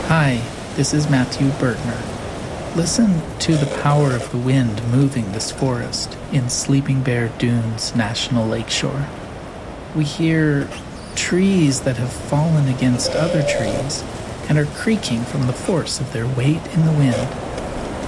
Hi, this is Matthew Bergner. Listen to the power of the wind moving this forest in Sleeping Bear Dunes National Lakeshore. We hear trees that have fallen against other trees and are creaking from the force of their weight in the wind.